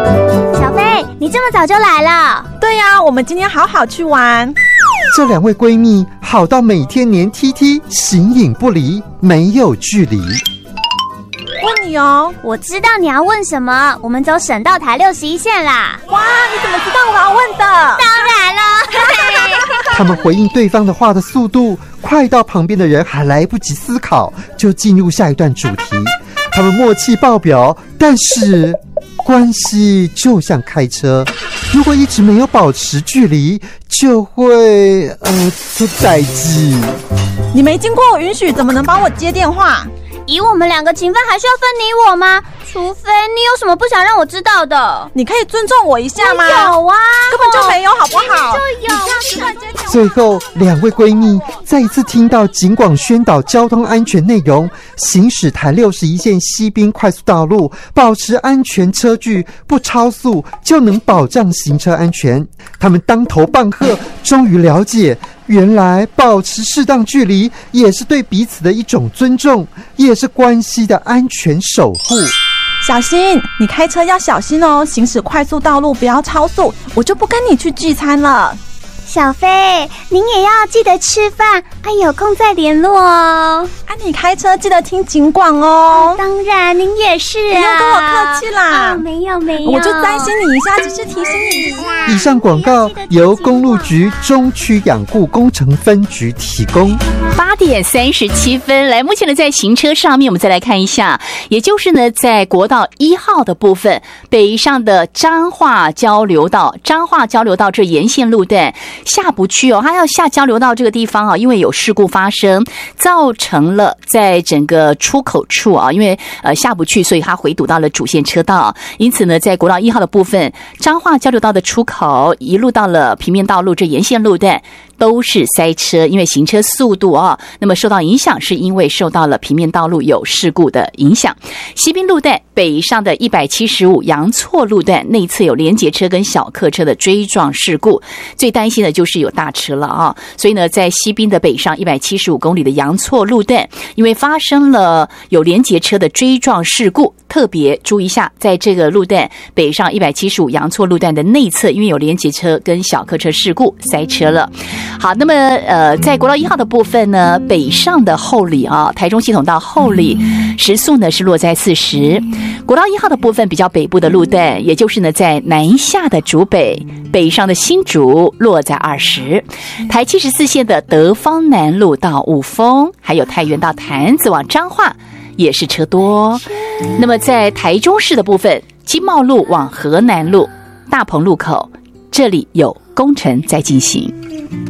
小飞，你这么早就来了？ 对呀，我们今天好好去玩。 这2位闺蜜好到每天黏 TT， 形影不离，没有距离。 问你哦， 我知道你要问什么，我们走省道台61线啦。 哇，你怎么知道我要问的？ 当然了。 他们回应对方的话的速度快到旁边的人还来不及思考，就进入下一段主题。他们默契爆表，但是关系就像开车，如果一直没有保持距离，就会出代志。 你没经过我允许，怎么能帮我接电话？ 以我们2个情分，还需要分你我吗？除非你有什么不想让我知道的。 你可以尊重我一下吗？ 有啊， 根本就没有，好不好？ 就有。 最后2位闺蜜再一次听到警广宣导交通安全内容，行驶台61线西滨快速道路，保持安全车距，不超速就能保障行车安全。他们当头棒喝，终于了解，原来保持适当距离也是对彼此的一种尊重，也是关系的安全守护。 小心，你开车要小心哦，行驶快速道路不要超速，我就不跟你去聚餐了。 小飞，您也要记得吃饭，有空再联络哦。 你开车记得听警广哦。 当然，您也是啊。 不用跟我客气啦。 没有， 我就担心你一下，只是提醒你一下。 以上广告由公路局中区养护工程分局提供。 8点37分，来，目前呢在行车上面，我们再来看一下，也就是呢在国道1号的部分，北上的彰化交流道这沿线路段下不去哦，它要下交流道这个地方啊，因为有事故发生，造成了在整个出口处啊，因为下不去，所以它回堵到了主线车道，因此呢在国道1号的部分，彰化交流道的出口一路到了平面道路这沿线路段都是塞车，因为行车速度那么受到影响，是因为受到了平面道路有事故的影响。西滨路段北上的175阳错路段内侧有联结车跟小客车的追撞事故，最担心的就是有大车了所以呢在西滨的北上175公里的阳错路段，因为发生了有联结车的追撞事故，特别注意一下，在这个路段北上175阳错路段的内侧，因为有联结车跟小客车事故塞车了。好，那么在国道1号的部分呢，北上的后里台中系统到后里时速呢是落在40。国道1号的部分比较北部的路段，也就是呢在南下的竹北北上的新竹落在20。台74线的德芳南路到五峰，还有太原到潭子往彰化也是车多。那么在台中市的部分，经贸路往河南路大鹏路口，这里有工程在进行。